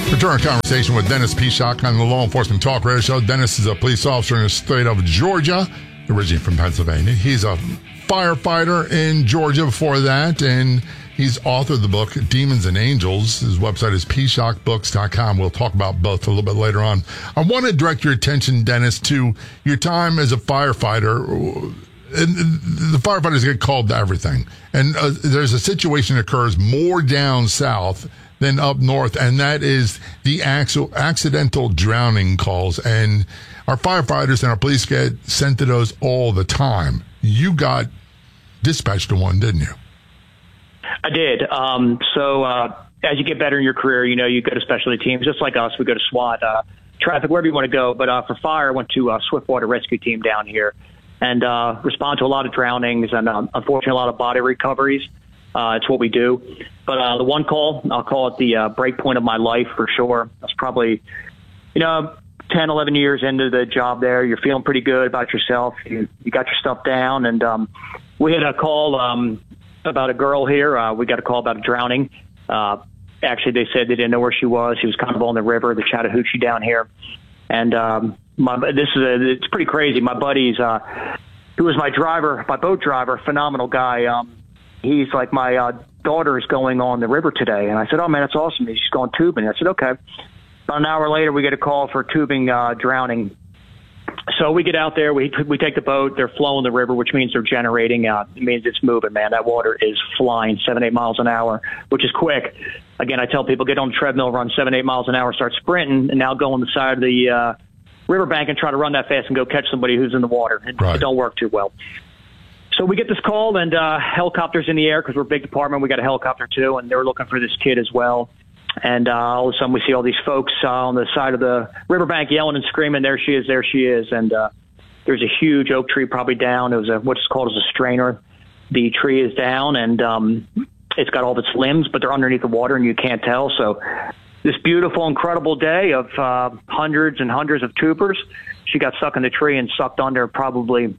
Return our conversation with Dennis Pishock on the Law Enforcement Talk Radio Show. Dennis is a police officer in the state of Georgia, originally from Pennsylvania. He's a firefighter in Georgia before that, and he's authored the book Demons and Angels. His website is pishockbooks.com. We'll talk about both a little bit later on. I want to direct your attention, Dennis, to your time as a firefighter. And the firefighters get called to everything. And there's a situation that occurs more down south than up north, and that is the accidental drowning calls. And our firefighters and our police get sent to those all the time. You got dispatched to one, didn't you? I did. As you get better in your career, you go to specialty teams, just like us. We go to SWAT, traffic, wherever you want to go. But for fire, I went to Swiftwater Rescue Team down here and respond to a lot of drownings and, unfortunately, a lot of body recoveries. It's what we do. But the one call, I'll call it the break point of my life for sure. That's probably, 10, 11 years into the job there. You're feeling pretty good about yourself. You got your stuff down. And we had a call about a girl here. We got a call about a drowning. Actually, they said they didn't know where she was. She was kind of on the river, the Chattahoochee down here. And it's pretty crazy. My buddies, who was my boat driver, phenomenal guy. He's like, my daughter is going on the river today. And I said, oh, man, that's awesome. She's going tubing. I said, okay. About an hour later, we get a call for tubing drowning. So we get out there. We take the boat. They're flowing the river, which means they're generating. It means it's moving, man. That water is flying 7-8 miles an hour, which is quick. Again, I tell people, get on the treadmill, run 7-8 miles an hour, start sprinting, and now go on the side of the riverbank and try to run that fast and go catch somebody who's in the water. It don't work too well. So we get this call, and helicopters in the air because we're a big department. We got a helicopter, too, and they were looking for this kid as well. And all of a sudden, we see all these folks on the side of the riverbank yelling and screaming, there she is, there she is. And there's a huge oak tree probably down. It was what's called as a strainer. The tree is down, and it's got all of its limbs, but they're underneath the water, and you can't tell. So this beautiful, incredible day of hundreds and hundreds of tubers, she got stuck in the tree and sucked under probably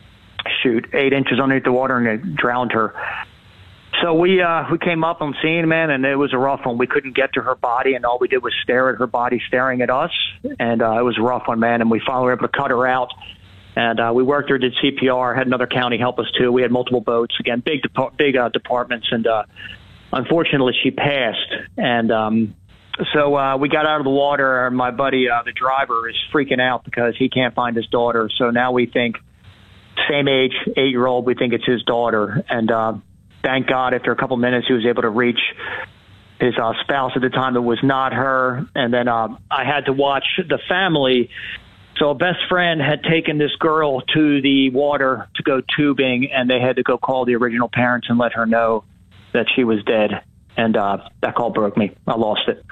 8 inches underneath the water, and it drowned her. So we came up on scene, man, and it was a rough one. We couldn't get to her body, and all we did was stare at her body staring at us, and it was a rough one, man. And we finally were able to cut her out, and we worked her, did CPR, had another county help us too. We had multiple boats, again, big departments, and unfortunately she passed. And so we got out of the water, and my buddy, the driver, is freaking out because he can't find his daughter. So now we think, same age, 8-year-old, we think it's his daughter. And thank God, after a couple minutes, he was able to reach his spouse at the time. It was not her. And then I had to watch the family. So a best friend had taken this girl to the water to go tubing, and they had to go call the original parents and let her know that she was dead. And that call broke me. I lost it.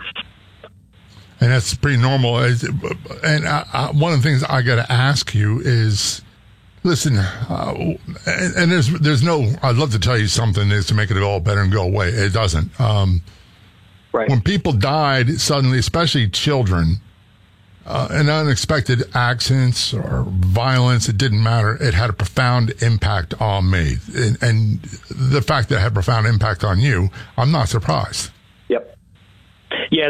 And that's pretty normal. And one of the things I got to ask you is, listen, and there's no, I'd love to tell you something is to make it all better and go away. It doesn't. Right. When people died suddenly, especially children, and unexpected accidents or violence, it didn't matter. It had a profound impact on me. And the fact that it had a profound impact on you, I'm not surprised. Yep. Yeah,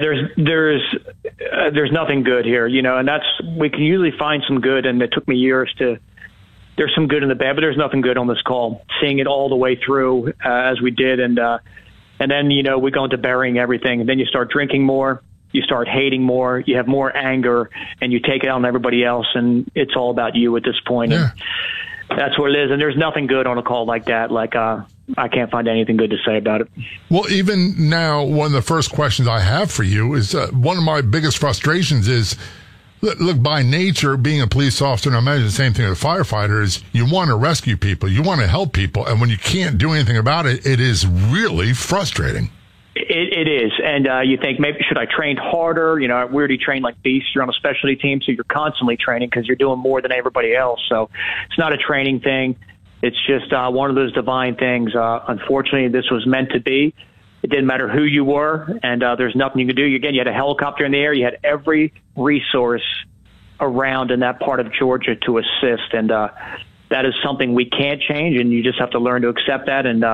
there's nothing good here, and we can usually find some good, and it took me years there's some good in the bad, but there's nothing good on this call. Seeing it all the way through as we did, and then we go into burying everything, and then you start drinking more, you start hating more, you have more anger, and you take it out on everybody else, and it's all about you at this point. Yeah. And that's what it is, and there's nothing good on a call like that. Like I can't find anything good to say about it. Well, even now, one of the first questions I have for you is one of my biggest frustrations is, look, by nature, being a police officer, and I imagine the same thing with a firefighter, is you want to rescue people, you want to help people, and when you can't do anything about it, it is really frustrating. It is, and you think, maybe should I train harder? We already train like beasts. You're on a specialty team, so you're constantly training because you're doing more than everybody else. So it's not a training thing. It's just one of those divine things. Unfortunately, this was meant to be. It didn't matter who you were, and there's nothing you could do. Again, you had a helicopter in the air. You had every resource around in that part of Georgia to assist, and that is something we can't change, and you just have to learn to accept that and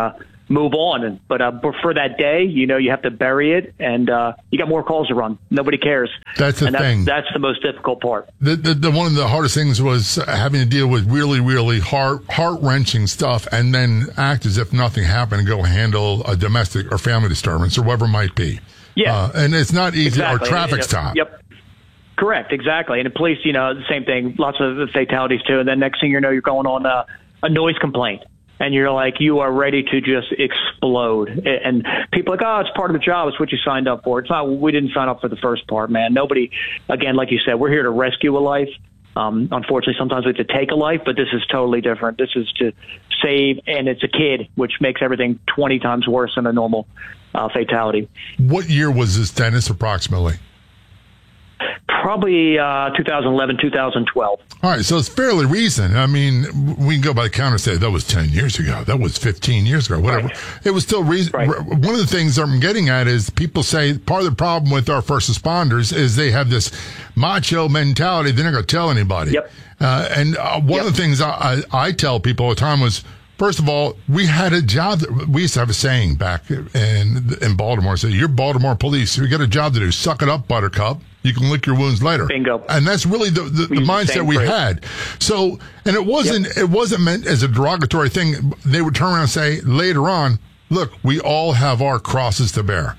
move on. But for that day, you have to bury it, and you got more calls to run. Nobody cares. That's the thing. That's the most difficult part. The one of the hardest things was having to deal with really, really heart-wrenching stuff, and then act as if nothing happened and go handle a domestic or family disturbance or whatever it might be. Yeah, and it's not easy. Exactly. Or traffic stop. Yep. Correct. Exactly. And the police, the same thing. Lots of fatalities too. And then next thing you know, you're going on a noise complaint. And you're like, you are ready to just explode. And people are like, oh, it's part of the job. It's what you signed up for. It's not. We didn't sign up for the first part, man. Nobody, again, like you said, we're here to rescue a life. Unfortunately, sometimes we have to take a life, but this is totally different. This is to save, and it's a kid, which makes everything 20 times worse than a normal fatality. What year was this, Dennis, approximately? Probably 2011, 2012. All right, so it's fairly recent. I mean, we can go by the count and say that was 10 years ago. That was 15 years ago, whatever. Right. It was still recent. Right. One of the things I'm getting at is people say part of the problem with our first responders is they have this macho mentality. They're not going to tell anybody. Yep. And one of the things I tell people all the time was, first of all, we had a job. We used to have a saying back in Baltimore. Say, you're Baltimore police. We got a job to do. Suck it up, Buttercup. You can lick your wounds later. Bingo. And that's really the mindset we had. So, and it wasn't meant as a derogatory thing. They would turn around and say later on, look, we all have our crosses to bear.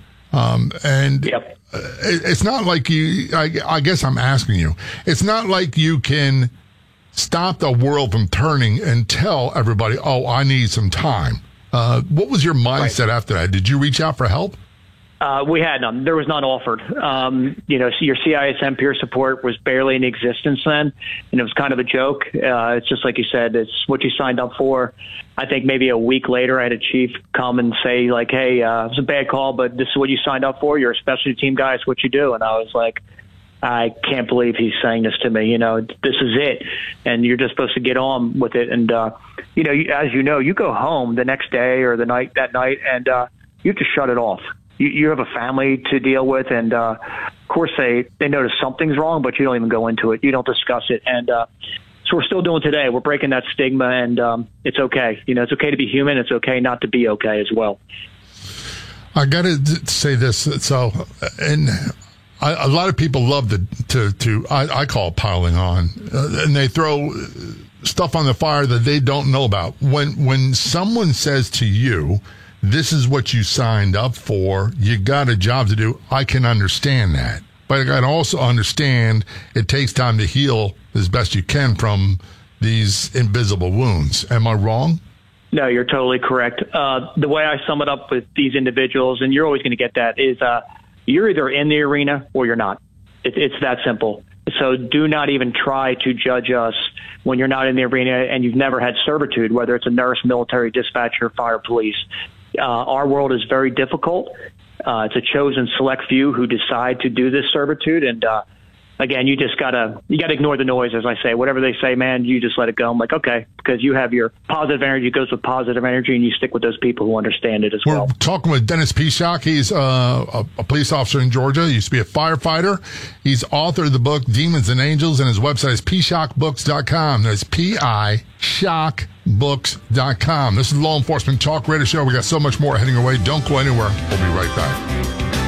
It's not like I guess I'm asking you, it's not like you can stop the world from turning and tell everybody, oh, I need some time. What was your mindset after that? Did you reach out for help? We had none. There was none offered. Your CISM peer support was barely in existence then, and it was kind of a joke. It's just like you said, it's what you signed up for. I think maybe a week later, I had a chief come and say, like, hey, it was a bad call, but this is what you signed up for. You're a specialty team guy. It's what you do. And I was like, I can't believe he's saying this to me. This is it. And you're just supposed to get on with it. And, as you go home the next day or that night, and you have to shut it off. You have a family to deal with, and of course they notice something's wrong, but you don't even go into it. You don't discuss it, and so we're still doing today. We're breaking that stigma, and it's okay. It's okay to be human. It's okay not to be okay as well. I got to say this. So, and a lot of people love I call it piling on, and they throw stuff on the fire that they don't know about. When someone says to you, this is what you signed up for, you got a job to do, I can understand that. But I can also understand it takes time to heal as best you can from these invisible wounds. Am I wrong? No, you're totally correct. The way I sum it up with these individuals, and you're always going to get that, is you're either in the arena or you're not. It's that simple. So do not even try to judge us when you're not in the arena and you've never had servitude, whether it's a nurse, military, dispatcher, fire, police. Our world is very difficult. It's a chosen select few who decide to do this servitude. And again, you gotta ignore the noise, as I say. Whatever they say, man, you just let it go. I'm like, okay, because you have your positive energy goes with positive energy, and you stick with those people who understand it as well. We're talking with Dennis Pishock. He's a police officer in Georgia. He used to be a firefighter. He's author of the book Demons and Angels, and his website is pishockbooks.com. That's pishockbooks.com. This is Law Enforcement Talk Radio Show. We got so much more heading your way. Don't go anywhere. We'll be right back.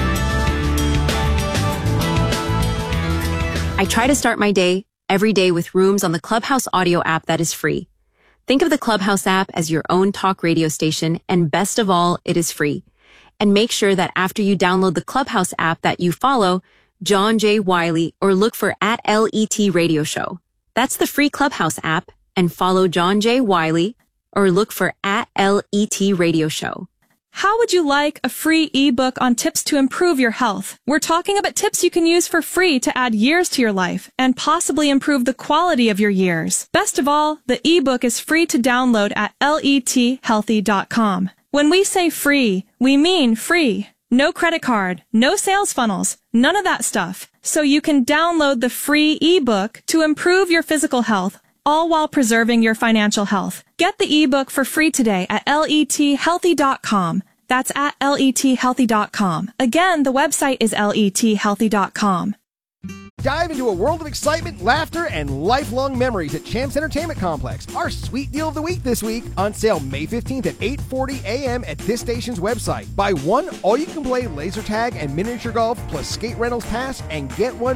I try to start my day every day with rooms on the Clubhouse audio app that is free. Think of the Clubhouse app as your own talk radio station, and best of all, it is free. And make sure that after you download the Clubhouse app that you follow John J. Wiley or look for @LET Radio Show. That's the free Clubhouse app, and follow John J. Wiley or look for @LET Radio Show. How would you like a free ebook on tips to improve your health? We're talking about tips you can use for free to add years to your life and possibly improve the quality of your years. Best of all, the ebook is free to download at lethealthy.com. When we say free, we mean free. No credit card, no sales funnels, none of that stuff. So you can download the free ebook to improve your physical health, all while preserving your financial health. Get the ebook for free today at lethealthy.com. That's at lethealthy.com. Again, the website is lethealthy.com. Dive into a world of excitement, laughter, and lifelong memories at Champs Entertainment Complex. Our sweet deal of the week this week, on sale May 15th at 8:40 a.m. at this station's website. Buy one all-you-can-play laser tag and miniature golf plus skate rentals pass and get one